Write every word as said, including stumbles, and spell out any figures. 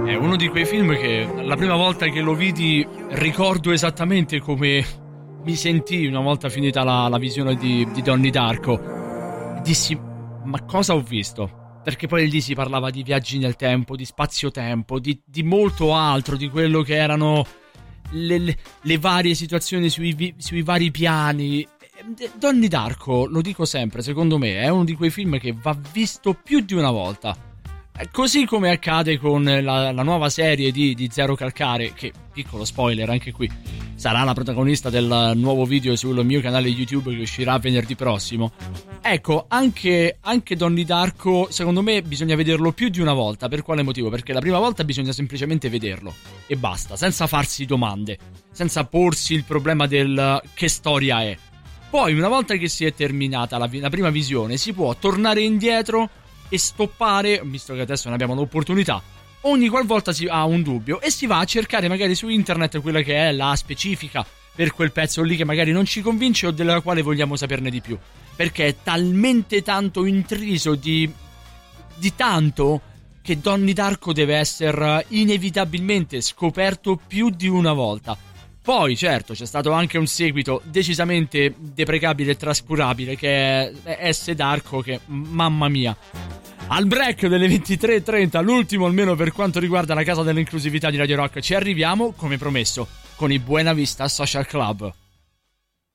È uno di quei film che la prima volta che lo vidi ricordo esattamente come mi sentii una volta finita la, la visione di, di Donnie Darko. Dissi, ma cosa ho visto? Perché poi lì si parlava di viaggi nel tempo, di spazio-tempo, di, di molto altro, di quello che erano le, le, le varie situazioni sui, sui vari piani. Donnie Darko, lo dico sempre, secondo me è uno di quei film che va visto più di una volta. Così come accade con la, la nuova serie di, di Zero Calcare, che, piccolo spoiler anche qui, sarà la protagonista del nuovo video sul mio canale YouTube che uscirà venerdì prossimo. Ecco, anche, anche Donnie Darko, secondo me bisogna vederlo più di una volta. Per quale motivo? Perché la prima volta bisogna semplicemente vederlo e basta, senza farsi domande, senza porsi il problema del che storia è. Poi, una volta che si è terminata la, la prima visione, si può tornare indietro e stoppare, visto che adesso ne abbiamo l'opportunità, ogni qualvolta si ha un dubbio e si va a cercare magari su internet quella che è la specifica per quel pezzo lì che magari non ci convince o della quale vogliamo saperne di più, perché è talmente tanto intriso di di tanto che Donnie Darko deve essere inevitabilmente scoperto più di una volta. Poi certo c'è stato anche un seguito decisamente deprecabile e trascurabile, che è S. Darko, che mamma mia. Al break delle ventitré e trenta, l'ultimo almeno per quanto riguarda la casa dell'inclusività di Radio Rock, ci arriviamo come promesso con i Buena Vista Social Club.